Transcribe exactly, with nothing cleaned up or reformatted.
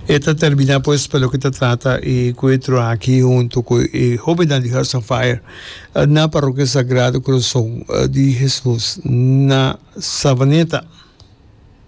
Esta termina pues por lo que te trata y encuentro aquí junto con el joven de Hearts on Fire na parroquia Sagrado Corazón de Jesús na Sabaneta.